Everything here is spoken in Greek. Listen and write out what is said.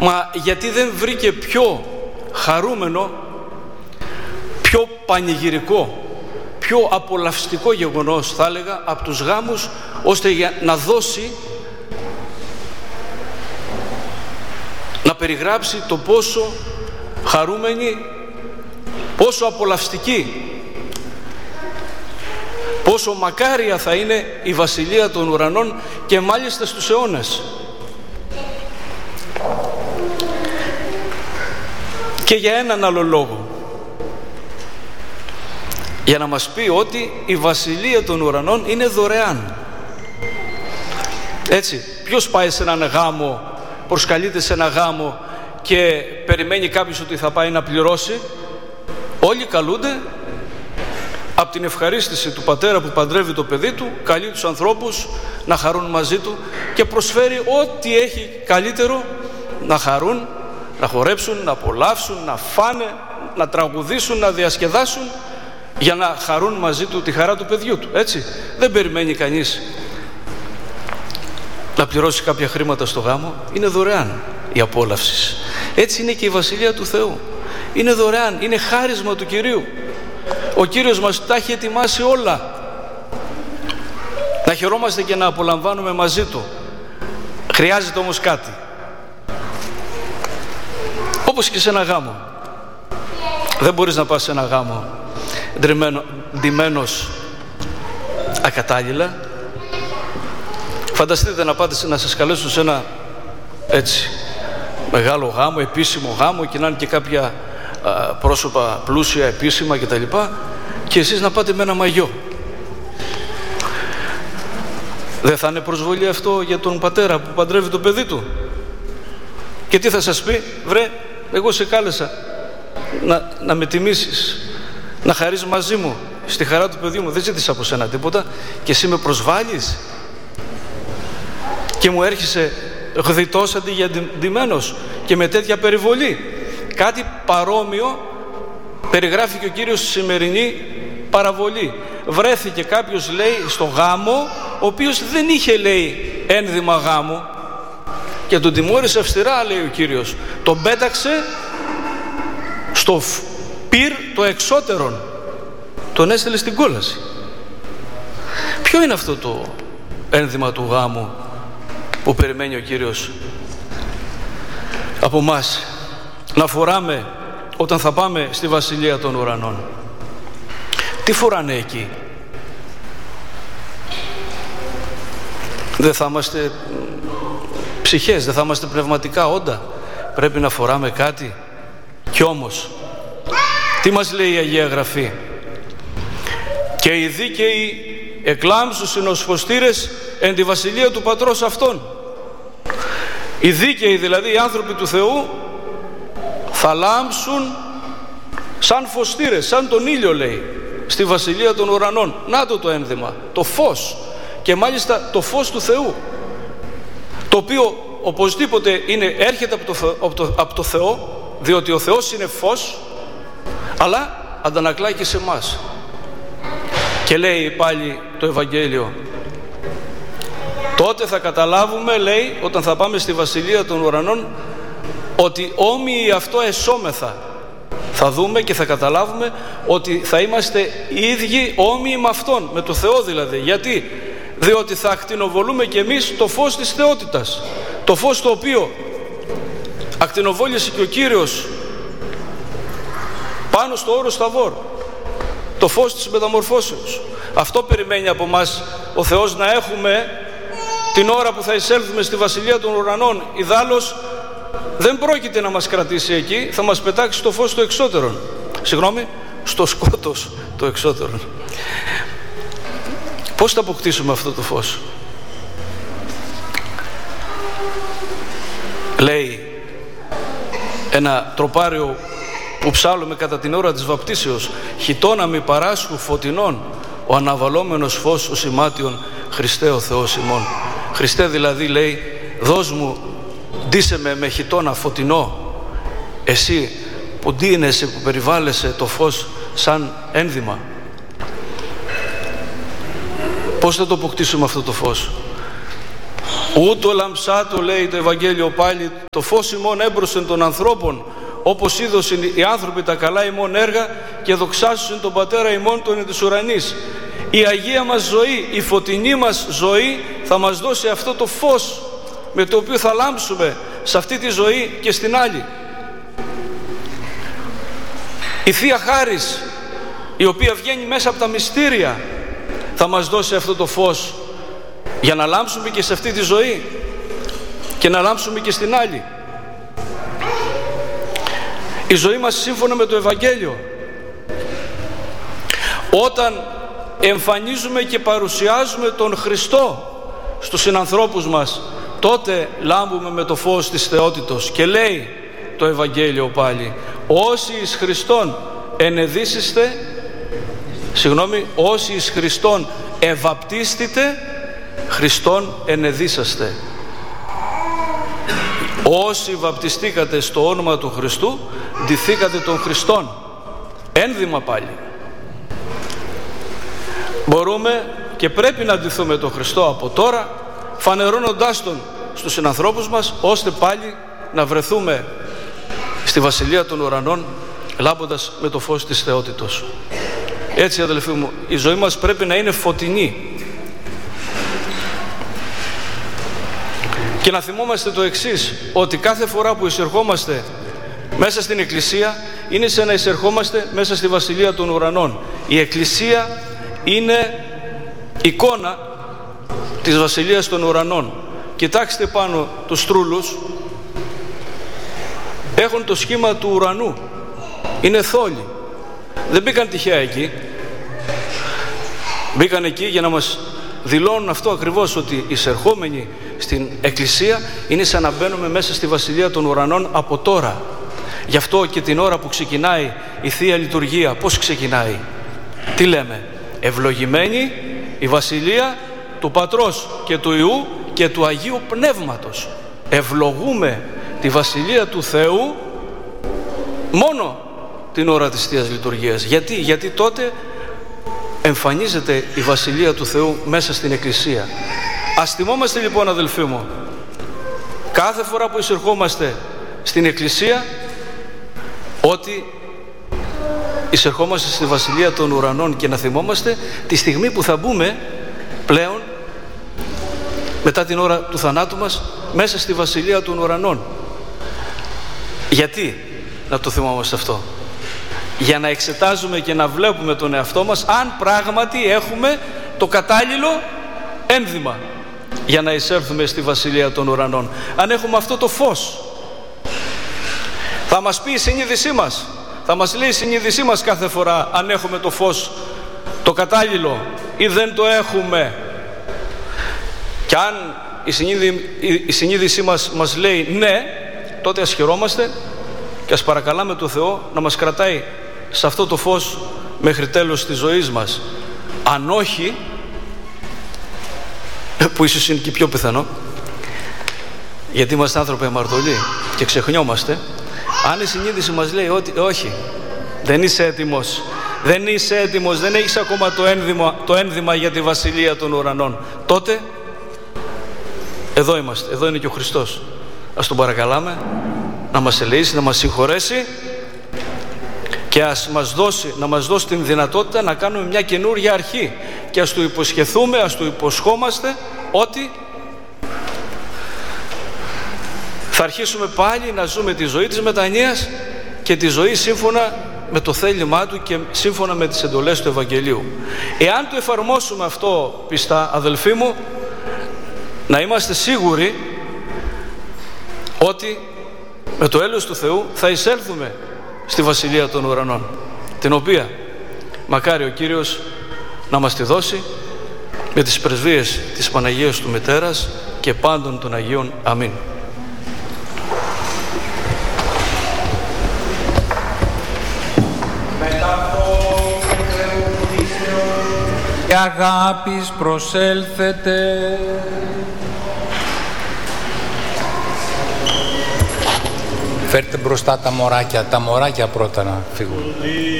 Μα γιατί δεν βρήκε πιο χαρούμενο, πιο πανηγυρικό, πιο απολαυστικό γεγονός, θα έλεγα, από τους γάμους, ώστε να δώσει, να περιγράψει το πόσο χαρούμενοι, πόσο απολαυστική, πόσο μακάρια θα είναι η Βασιλεία των Ουρανών και μάλιστα στους αιώνες. Και για έναν άλλο λόγο, για να μας πει ότι η Βασιλεία των Ουρανών είναι δωρεάν. Έτσι, ποιος πάει σε έναν γάμο, προσκαλείται σε ένα γάμο και περιμένει κάποιος ότι θα πάει να πληρώσει? Όλοι καλούνται από την ευχαρίστηση του πατέρα που παντρεύει το παιδί του, καλεί τους ανθρώπους να χαρούν μαζί του και προσφέρει ό,τι έχει καλύτερο να χαρούν, να χορέψουν, να απολαύσουν, να φάνε, να τραγουδήσουν, να διασκεδάσουν, για να χαρούν μαζί του τη χαρά του παιδιού του. Έτσι, δεν περιμένει κανείς να πληρώσει κάποια χρήματα στο γάμο. Είναι δωρεάν η απόλαυση. Έτσι είναι και η Βασιλεία του Θεού. Είναι δωρεάν, είναι χάρισμα του Κυρίου. Ο Κύριος μας τα έχει ετοιμάσει όλα. Να χαιρόμαστε και να απολαμβάνουμε μαζί Του. Χρειάζεται όμως κάτι. Όπως και σε ένα γάμο. Δεν μπορείς να πας σε ένα γάμο ντυμένος ακατάλληλα. Φανταστείτε να πάτε να σας καλέσουν σε ένα έτσι μεγάλο γάμο, επίσημο γάμο, και να είναι και κάποια πρόσωπα πλούσια, επίσημα κτλ. Και εσείς να πάτε με ένα μαγιό. Δεν θα είναι προσβολή αυτό για τον πατέρα που παντρεύει το παιδί του? Και τι θα σας πει? Βρε, εγώ σε κάλεσα να με τιμήσεις, να χαρείς μαζί μου στη χαρά του παιδιού μου. Δεν ζήτησα από σένα τίποτα και εσύ με προσβάλλεις και μου έρχεσαι γδιτός αντί για ντυμένος και με τέτοια περιβολή. Κάτι παρόμοιο περιγράφει και ο Κύριος στη σημερινή παραβολή. Βρέθηκε κάποιος, λέει, στο γάμο, ο οποίος δεν είχε, λέει, ένδυμα γάμου και τον τιμώρησε αυστηρά, λέει ο Κύριος. Τον πέταξε στο πυρ το εξώτερον, τον έστειλε στην κόλαση. Ποιο είναι αυτό το ένδυμα του γάμου που περιμένει ο Κύριος από μας να φοράμε όταν θα πάμε στη Βασιλεία των Ουρανών? Τι φοράνε εκεί? Δεν θα είμαστε ψυχές, δεν θα είμαστε πνευματικά όντα? Πρέπει να φοράμε κάτι. Κι όμως, τι μας λέει η Αγία Γραφή? Και οι δίκαιοι εκλάμψουσιν ως φωστήρες εν τη Βασιλεία του Πατρός αυτών. Οι δίκαιοι, δηλαδή οι άνθρωποι του Θεού, θα λάμψουν σαν φωστήρες, σαν τον ήλιο, λέει, στη Βασιλεία των Ουρανών. Να το ένδυμα, το φως, και μάλιστα το φως του Θεού, το οποίο οπωσδήποτε έρχεται από το Θεό, διότι ο Θεός είναι φως, αλλά αντανακλάει και σε εμάς. Και λέει πάλι το Ευαγγέλιο, τότε θα καταλάβουμε, λέει, όταν θα πάμε στη Βασιλεία των Ουρανών, ότι όμοιοι αυτό εσώμεθα. Θα δούμε και θα καταλάβουμε ότι θα είμαστε οι ίδιοι όμοιοι με Αυτόν, με το Θεό δηλαδή. Γιατί? Διότι θα ακτινοβολούμε κι εμείς το φως της θεότητας. Το φως το οποίο ακτινοβόλησε και ο Κύριος πάνω στο όρος Ταβόρ. Το φως της μεταμορφώσεως. Αυτό περιμένει από μας ο Θεός, να έχουμε την ώρα που θα εισέλθουμε στη Βασιλεία των Ουρανών. Ιδάλλως δεν πρόκειται να μας κρατήσει εκεί, θα μας πετάξει στο φως το εξώτερον. Συγγνώμη, στο σκότος το εξώτερον. Πώς θα αποκτήσουμε αυτό το φως? Λέει ένα τροπάριο που ψάλλουμε κατά την ώρα της βαπτίσεως, χιτώνα μη παράσχου φωτεινών, ο αναβαλόμενος φως ο σημάτιον, Χριστέ ο Θεός ημών. Χριστέ δηλαδή, λέει, δώσ' μου, ντύσε με χιτώνα φωτεινό, εσύ που ντύνεσαι, που περιβάλλεσαι το φως σαν ένδυμα. Πώς θα το αποκτήσουμε αυτό το φως? Ούτω λαμψάτο, λέει το Ευαγγέλιο πάλι, το φως ημών έμπροσεν των ανθρώπων, όπως είδωσιν οι άνθρωποι τα καλά ημών έργα και δοξάσουσιν τον Πατέρα ημών των ει της ουρανής. Η Αγία μας ζωή, η φωτεινή μας ζωή θα μας δώσει αυτό το φως με το οποίο θα λάμψουμε σε αυτή τη ζωή και στην άλλη. Η Θεία Χάρις, η οποία βγαίνει μέσα από τα μυστήρια, θα μας δώσει αυτό το φως για να λάμψουμε και σε αυτή τη ζωή και να λάμψουμε και στην άλλη. Η ζωή μας σύμφωνα με το Ευαγγέλιο, όταν εμφανίζουμε και παρουσιάζουμε τον Χριστό στους συνανθρώπους μας, τότε λάμπουμε με το φως της θεότητος. Και λέει το Ευαγγέλιο πάλι, όσοι εις Χριστόν ενεδύσιστε, όσοι εις Χριστόν ευαπτίστητε, Χριστόν ενεδύσαστε. Όσοι βαπτιστήκατε στο όνομα του Χριστού, ντυθήκατε τον Χριστόν. Ένδυμα πάλι. Μπορούμε και πρέπει να ντυθούμε τον Χριστό από τώρα, φανερώνοντάς τον στους συνανθρώπους μας, ώστε πάλι να βρεθούμε στη Βασιλεία των Ουρανών, λάμποντας με το φως της θεότητος. Έτσι, αδελφοί μου, η ζωή μας πρέπει να είναι φωτεινή. Και να θυμόμαστε το εξής, ότι κάθε φορά που εισερχόμαστε μέσα στην Εκκλησία, είναι σαν να εισερχόμαστε μέσα στη Βασιλεία των Ουρανών. Η Εκκλησία είναι εικόνα της Βασιλείας των Ουρανών. Κοιτάξτε πάνω τους τρούλους, έχουν το σχήμα του ουρανού, είναι θόλοι. Δεν μπήκαν τυχαία εκεί, μπήκαν εκεί για να μας δηλώνουν αυτό ακριβώς, ότι εισερχόμενοι στην Εκκλησία είναι σαν να μπαίνουμε μέσα στη Βασιλεία των Ουρανών από τώρα. Γι' αυτό και την ώρα που ξεκινάει η Θεία Λειτουργία, πώς ξεκινάει? Τι λέμε? Ευλογημένη η Βασιλεία του Πατρός και του Υιού και του Αγίου Πνεύματος. Ευλογούμε τη Βασιλεία του Θεού μόνο την ώρα της Θείας Λειτουργίας. Γιατί τότε εμφανίζεται η Βασιλεία του Θεού μέσα στην Εκκλησία. Ας θυμόμαστε λοιπόν, αδελφοί μου, κάθε φορά που εισερχόμαστε στην Εκκλησία, ότι εισερχόμαστε στη Βασιλεία των Ουρανών, και να θυμόμαστε τη στιγμή που θα μπούμε πλέον μετά την ώρα του θανάτου μας μέσα στη Βασιλεία των Ουρανών. Γιατί να το θυμόμαστε αυτό? Για να εξετάζουμε και να βλέπουμε τον εαυτό μας αν πράγματι έχουμε το κατάλληλο ένδυμα για να εισέλθουμε στη Βασιλεία των Ουρανών. Αν έχουμε αυτό το φως. Θα μας πει η συνείδησή μας, θα μας λέει η συνείδησή μας κάθε φορά αν έχουμε το φως το κατάλληλο ή δεν το έχουμε. Και αν η συνείδησή μας λέει ναι, τότε ας χαιρόμαστε και ας παρακαλάμε τον Θεό να μας κρατάει σε αυτό το φως μέχρι τέλος της ζωής μας. Αν όχι, που ίσως είναι και πιο πιθανό, γιατί είμαστε άνθρωποι αμαρτωλοί και ξεχνιόμαστε, αν η συνείδηση μας λέει ότι όχι, δεν είσαι έτοιμος, δεν είσαι έτοιμος, δεν έχεις ακόμα το ένδυμα για τη Βασιλεία των Ουρανών, τότε εδώ είμαστε, εδώ είναι και ο Χριστός. Ας τον παρακαλάμε να μας ελεήσει, να μας συγχωρέσει και να μας δώσει την δυνατότητα να κάνουμε μια καινούργια αρχή, και ας του υποσχεθούμε, ας του υποσχόμαστε ότι θα αρχίσουμε πάλι να ζούμε τη ζωή της μετανοίας και τη ζωή σύμφωνα με το θέλημά του και σύμφωνα με τις εντολές του Ευαγγελίου. Εάν το εφαρμόσουμε αυτό πιστά, αδελφοί μου, να είμαστε σίγουροι ότι με το έλεος του Θεού θα εισέλθουμε στη Βασιλεία των Ουρανών, την οποία μακάρι ο Κύριος να μας τη δώσει με τις πρεσβείες της Παναγίας του Μητέρας και πάντων των Αγίων. Αμήν. Και αγάπης προσέλθετε. Φέρτε μπροστά τα μωράκια πρώτα να φύγουν.